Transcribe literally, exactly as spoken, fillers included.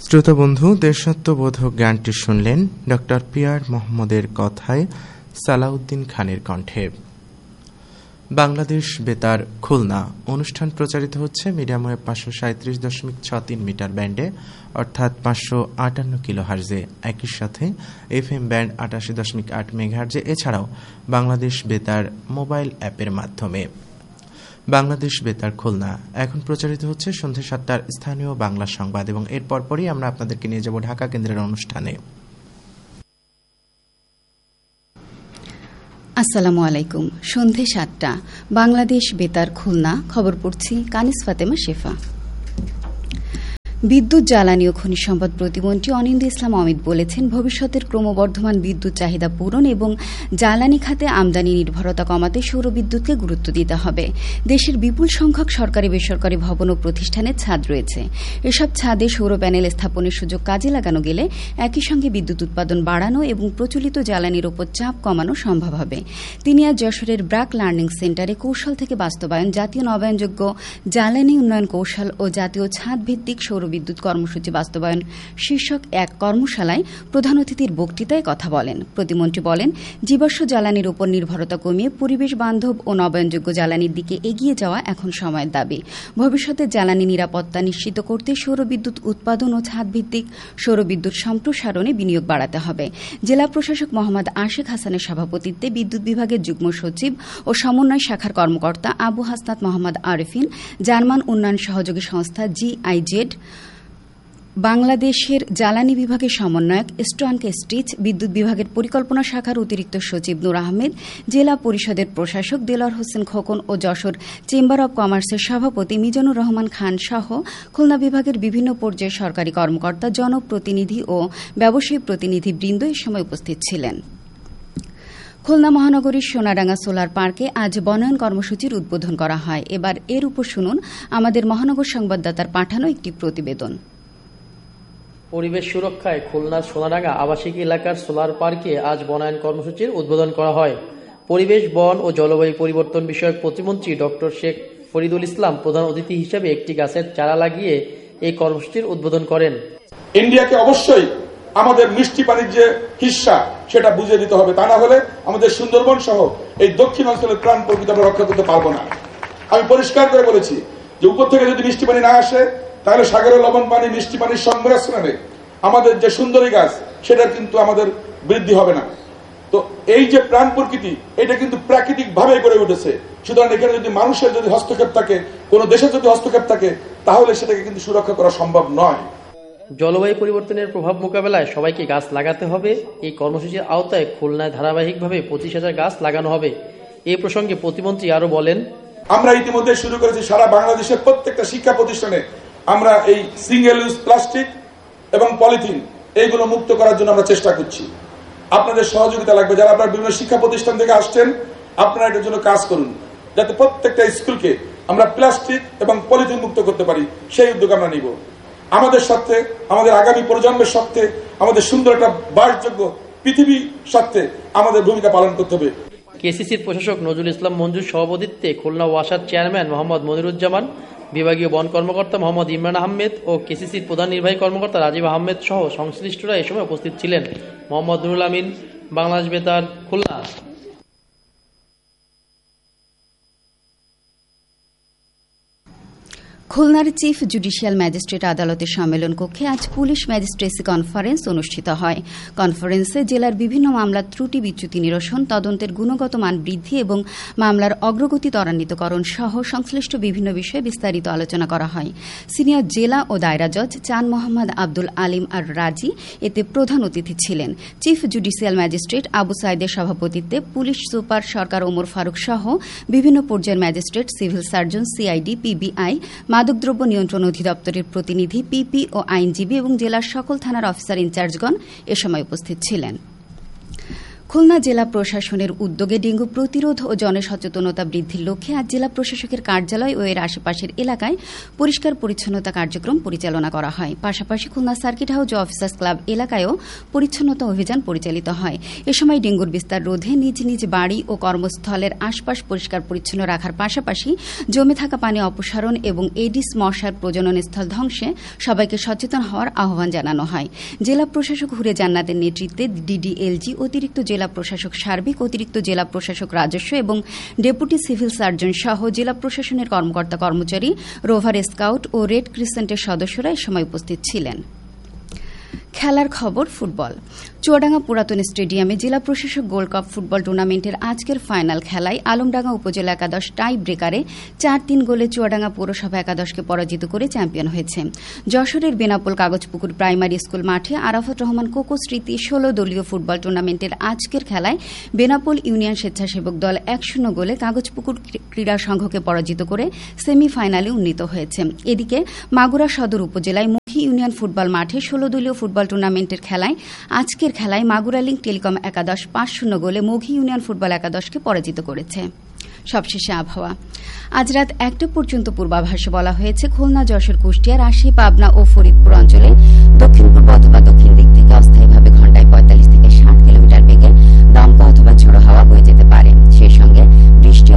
শ্রোতা বন্ধু, দেশাত্মবোধক গানটি শুনলেন ডক্টর পিয়ার মোহাম্মদের কথায় সালাউদ্দিন খানের কণ্ঠে। বাংলাদেশ বেতার খুলনা অনুষ্ঠান প্রচারিত হচ্ছে মিডিয়াম ওয়েভ পাঁচশো সাঁত্রিশ দশমিক ছ তিন মিটার ব্যান্ডে, অর্থাৎ পাঁচশো আটান্ন কিলো হার্জে, একই সাথে এফ এম ব্যান্ড আটাশি দশমিক আট মেগাহার্জে, এছাড়াও বাংলাদেশ বেতার মোবাইল অ্যাপের মাধ্যমে। বাংলাদেশ বেতার খুলনা এখন প্রচারিত হচ্ছে সন্ধ্যে সাতটার স্থানীয় বাংলা সংবাদ, এবং এর পরপরই আমরা আপনাদেরকে নিয়ে যাব ঢাকা কেন্দ্রের অনুষ্ঠানে। আসসালামু আলাইকুম। সন্ধ্যে সাতটা, বাংলাদেশ বেতার খুলনা, খবর পড়ছি কানিস ফাতেমা শেফা। বিদ্যুৎ, জ্বালানি ও খনিজ সম্পদ প্রতিমন্ত্রী অনিন্দ্য ইসলাম অমিত বলেছেন, ভবিষ্যতের ক্রমবর্ধমান বিদ্যুৎ চাহিদা পূরণ এবং জ্বালানি খাতে আমদানি নির্ভরতা কমাতে সৌর বিদ্যুৎকে গুরুত্ব দিতে হবে। দেশের বিপুল সংখ্যক সরকারি বেসরকারি ভবন ও প্রতিষ্ঠানের ছাদ রয়েছে। এসব ছাদে সৌর প্যানেল স্থাপনের সুযোগ কাজে লাগানো গেলে একই সঙ্গে বিদ্যুৎ উৎপাদন বাড়ানো এবং প্রচলিত জ্বালানির ওপর চাপ কমানো সম্ভব হবে। তিনি আজ যশোরের ব্র্যাক লার্নিং সেন্টারে কৌশল থেকে বাস্তবায়ন, জাতীয় নবায়নযোগ্য জ্বালানি উন্নয়ন কৌশল ও জাতীয় ছাদ ভিত্তিক সৌর বিদ্যুৎ কর্মসূচি বাস্তবায়ন শীর্ষক এক কর্মশালায় প্রধান অতিথির বক্তৃতায় কথা বলেন। প্রতিমন্ত্রী বলেন, জীবাশ্ম জ্বালানির উপর নির্ভরতা কমিয়ে পরিবেশ বান্ধব ও নবায়নযোগ্য জ্বালানির দিকে এগিয়ে যাওয়া এখন সময়ের দাবি। ভবিষ্যতে জ্বালানি নিরাপত্তা নিশ্চিত করতে সৌর বিদ্যুৎ উৎপাদন ও ছাদ ভিত্তিক সৌর বিদ্যুৎ সম্প্রসারণে বিনিয়োগ বাড়াতে হবে। জেলা প্রশাসক মোহাম্মদ আশিক হাসানের সভাপতিত্বে বিদ্যুৎ বিভাগের যুগ্ম সচিব ও সমন্বয় শাখার কর্মকর্তা আবু হাসনাত মোহাম্মদ আরিফিন, জার্মান উন্নয়ন সহযোগী সংস্থা জিআইজেড, বাংলাদেশের জ্বালানি বিভাগের সমন্বয়ক স্টোয়ানকে স্টিচ, বিদ্যুৎ বিভাগের পরিকল্পনা শাখার অতিরিক্ত সচিব নূর আহমেদ, জেলা পরিষদের প্রশাসক দেলোয়ার হোসেন খোকন ও যশোর চেম্বার অব কমার্সের সভাপতি মিজানুর রহমান খান সহ খুলনা বিভাগের বিভিন্ন পর্যায়ের সরকারি কর্মকর্তা, জনপ্রতিনিধি ও ব্যবসায়ী প্রতিনিধিবৃন্দ এ সময় উপস্থিত ছিলেন। খুলনা মহানগরীর সোনাডাঙ্গা সোলার পার্কে আজ বনায়ন কর্মসূচির উদ্বোধন করা হয়। এবার এর উপর শুনুন আমাদের মহানগর সংবাদদাতার পাঠানো একটি প্রতিবেদন। পরিবেশ সুরক্ষায় খুলনার সোনাডাঙ্গা আবাসিক এলাকার সোলার পার্কে আজ বনায়ন কর্মসূচির উদ্বোধন করা হয়। পরিবেশ, বন ও জলবায়ু পরিবর্তন বিষয়ক প্রতিমন্ত্রী ডক্টর শেখ ফরিদুল ইসলাম প্রধান অতিথি হিসেবে একটি গাছের চারা লাগিয়ে এই কর্মসূচির উদ্বোধন করেন। ইন্ডিয়াকে অবশ্যই আমাদের মিষ্টি পানির যে হিস্সা সেটা বুঝিয়ে দিতে হবে, তা না হলে আমাদের সুন্দরবন সহ এই দক্ষিণ অঞ্চলের প্রাণ প্রকৃতি আমরা রক্ষা করতে পারবো না। আমি পরিষ্কার করে বলেছি যে উপর থেকে যদি মিষ্টি পানি না আসে তাহলে সাগরের লবণ পানি, মিষ্টি পানির সংমিশ্রণে আমাদের যে সুন্দরী গাছ সেটা কিন্তু আমাদের বৃদ্ধি হবে না। তো এই যে প্রাণ প্রকৃতি, এটা কিন্তু প্রাকৃতিক ভাবে গড়ে উঠেছে। সুতরাং এখানে যদি মানুষের যদি হস্তক্ষেপ থাকে, কোন দেশের যদি হস্তক্ষেপ থাকে, তাহলে সেটাকে কিন্তু সুরক্ষা করা সম্ভব নয়। জলবায়ু পরিবর্তনের প্রভাব মোকাবেলায় সবাইকে গাছ লাগাতে হবে। এই কর্মসূচির আওতায় খুলনায় ধারাবাহিকভাবে পঁচিশ হাজার গাছ লাগানো হবে। এই প্রসঙ্গে প্রতিমন্ত্রী আরো বলেন, আমরা ইতিমধ্যে শুরু করেছি সারা বাংলাদেশের প্রত্যেকটা শিক্ষা প্রতিষ্ঠানে আমরা এই সিঙ্গেল ইউজ প্লাস্টিক এবং পলিথিন এইগুলো মুক্ত করার জন্য আমরা চেষ্টা করছি। আপনাদের সহযোগিতা লাগবে। যারা আপনারা বিভিন্ন শিক্ষা প্রতিষ্ঠান থেকে আসছেন, আপনারা এটার জন্য কাজ করুন, যাতে প্রত্যেকটা স্কুলকে আমরা প্লাস্টিক এবং পলিথিন মুক্ত করতে পারি। সেই উদ্যোগ আমরা নিব। আমাদের সাথে, আমাদের আগামী প্রজন্মের সাথে, আমাদের সুন্দর একটা বাসযোগ্য পৃথিবীর সাথে আমাদের ভূমিকা পালন করতে হবে। কেসিসির প্রশাসক নজরুল ইসলাম মঞ্জুর সভাপতিত্বে খুলনা ওয়াসার চেয়ারম্যান মোহাম্মদ মনিরুজ্জামান, বিভাগীয় বন কর্মকর্তা মোহাম্মদ ইমরান আহমেদ ও কেসিসির প্রধান নির্বাহী কর্মকর্তা রাজীব আহমেদ সহ সংশ্লিষ্টরা এ সময় উপস্থিত ছিলেন। মোহাম্মদ নুরুল আমিন, বাংলাদেশ বেতার, খুলনা। খুলনার চিফ জুডিশিয়াল ম্যাজিস্ট্রেট আদালতের সম্মেলন কক্ষে আজ পুলিশ ম্যাজিস্ট্রেসি কনফারেন্স অনুষ্ঠিত হয়। কনফারেন্সে জেলার বিভিন্ন মামলার ত্রুটি বিচ্যুতি নিরসন, তদন্তের গুণগত মান বৃদ্ধি এবং মামলার অগ্রগতি ত্বরান্বিতকরণ সহ সংশ্লিষ্ট বিভিন্ন বিষয়ে বিস্তারিত আলোচনা করা হয়। সিনিয়র জেলা ও দায়রা জজ চান মোহাম্মদ আব্দুল আলিম আর রাজি এতে প্রধান অতিথি ছিলেন। চিফ জুডিশিয়াল ম্যাজিস্ট্রেট আবু সাইদের সভাপতিত্বে পুলিশ সুপার সরকার ওমর ফারুক সহ বিভিন্ন পর্যায়ের magistrate, civil surgeon, CID, PBI, মাদকদ্রব্য নিয়ন্ত্রণ অধিদপ্তরের প্রতিনিধি, পিপি ও আইনজীবী এবং জেলার সকল থানার অফিসার ইনচার্জগণ এ সময় উপস্থিত ছিলেন। খুলনা জেলা প্রশাসনের উদ্যোগে ডেঙ্গু প্রতিরোধ ও জনসচেতনতা বৃদ্ধির লক্ষ্যে আজ জেলা প্রশাসকের কার্যালয় ও এর আশেপাশের এলাকায় পরিষ্কার পরিচ্ছন্নতা কার্যক্রম পরিচালনা করা হয়। পাশাপাশি খুলনা সার্কিট হাউস ও অফিসার্স ক্লাব এলাকায়ও পরিচ্ছন্নতা অভিযান পরিচালিত হয়। এ সময় ডেঙ্গুর বিস্তার রোধে নিজ নিজ বাড়ি ও কর্মস্থলের আশপাশ পরিষ্কার পরিচ্ছন্ন রাখার পাশাপাশি জমে থাকা পানি অপসারণ এবং এডিস মশার প্রজনন স্থল ধ্বংসে সবাইকে সচেতন হওয়ার আহ্বান জানানো হয়। জেলা প্রশাসক হুরে জান্নাতের নেতৃত্বে ডিডিএলজি, অতিরিক্ত জেলা প্রশাসক সার্বিক, অতিরিক্ত জেলা প্রশাসক রাজস্ব এবং ডেপুটি সিভিল সার্জন সহ জেলা প্রশাসনের কর্মকর্তা কর্মচারী, রোভার স্কাউট ও রেড ক্রিসেন্টের সদস্যরা এ সময় উপস্থিত ছিলেন। খেলার খবর ফুটবল। চুয়াডাঙ্গা পুরাতন স্টেডিয়ামে জেলা প্রশাসক গোল্ড কাপ ফুটবল টুর্নামেন্টের আজকের ফাইনাল খেলায় আলমডাঙ্গা উপজেলা একাদশ টাই ব্রেকারে চার তিন গোলে চুয়াডাঙ্গা পৌরসভা একাদশকে পরাজিত করে চ্যাম্পিয়ন হয়েছে। যশোরের বেনাপোল কাগজপুকুর প্রাইমারি স্কুল মাঠে আরাফাত রহমান কোকো স্মৃতি ষোলো দলীয় ফুটবল টুর্নামেন্টের আজকের খেলায় বেনাপোল ইউনিয়ন স্বেচ্ছাসেবক দল এক শূন্য গোলে কাগজপুকুর ক্রীড়া সংঘকে পরাজিত করে সেমিফাইনালে উন্নীত হয়েছে। এদিকে মাগুরা সদর উপজেলায় ইউনিয়ন ফুটবল মাঠে ষোলো দলীয় ফুটবল টুর্নামেন্টের খেলায় আজকের খেলায় মাগুরা লিঙ্ক টেলিকম একাদশ পাঁচ শূন্য গোলে মঘি ইউনিয়ন ফুটবল একাদশকে পরাজিত করেছে। সবশেষে আবহাওয়া। আজ রাত একটা পর্যন্ত পূর্বাভাসে বলা হয়েছে খুলনা, যশোর, কুষ্টিয়া, রাজশাহী, পাবনা ও ফরিদপুর অঞ্চলে